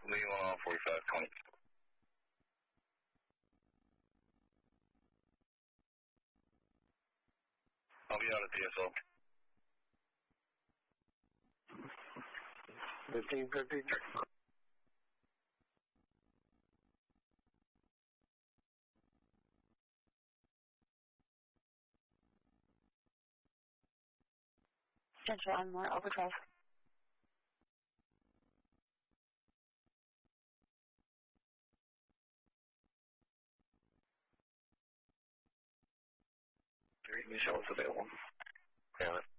Lima 4520. I'll be out at DSL. 1550. Central on more over 12. Michelle is available. Got it.